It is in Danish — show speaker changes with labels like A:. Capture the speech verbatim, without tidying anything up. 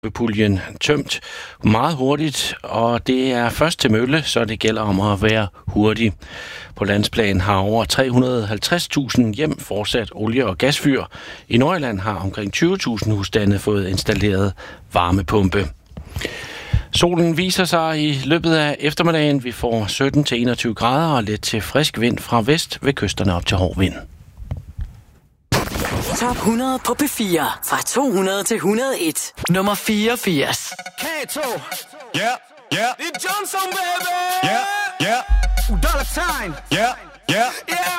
A: puljen tømt meget hurtigt, og det er først til mølle, så det gælder om at være hurtig. På landsplan har over tre hundrede og halvtreds tusind hjem fortsat olie- og gasfyr. I Nordjylland har omkring tyve tusind husstande fået installeret varmepumpe. Solen viser sig i løbet af eftermiddagen. Vi får sytten til enogtyve grader og lidt til frisk vind fra vest ved kysterne op til hård vind.
B: Top hundrede på P fire. Fra to hundrede til et hundrede og en. Nummer fireogfirs.
C: Kato. Ja, ja. Det er Johnson, baby. Ja, ja. Dollar Sign. Ja, ja. Ja.